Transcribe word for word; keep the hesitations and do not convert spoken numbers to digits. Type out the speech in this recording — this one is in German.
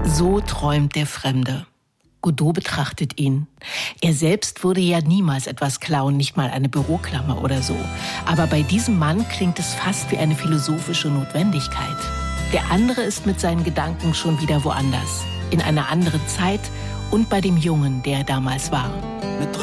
So träumt der Fremde. Godot betrachtet ihn. Er selbst würde ja niemals etwas klauen, nicht mal eine Büroklammer oder so. Aber bei diesem Mann klingt es fast wie eine philosophische Notwendigkeit. Der andere ist mit seinen Gedanken schon wieder woanders, in einer anderen Zeit und bei dem Jungen, der er damals war. Mit